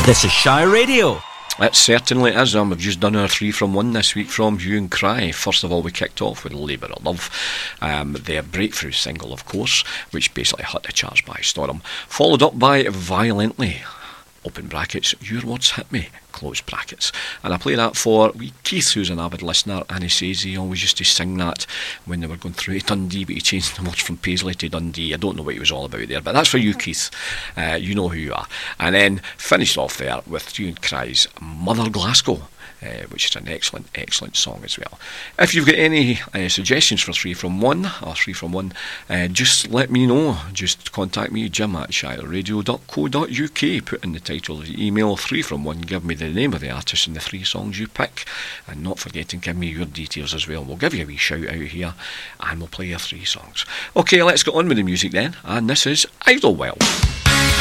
This is Shire Radio. It certainly is. We've just done our 3 from 1 this week from Hue and Cry. First of all, we kicked off with Labour of Love, their breakthrough single, of course, which basically hit the charts by storm. Followed up by Violently, open brackets, Your Words Hit Me, close brackets. And I play that for wee Keith, who's an avid listener, and he says he always used to sing that when they were going through to Dundee, but he changed the words from Paisley to Dundee. I don't know what he was all about there, but that's for you, Keith. You know who you are. And then finished off there with Hue and Cry's Mother Glasgow, which is an excellent song as well. If you've got any suggestions for 3 from 1 or 3 from 1, just let me know. Just contact me, jim@shireradio.co.uk. Put in the title of the email 3 from 1, give me the name of the artist and the 3 songs you pick, and not forgetting, give me your details as well. We'll give you a wee shout out here and we'll play your 3 songs. Okay, let's get on with the music then, and this is Idlewild.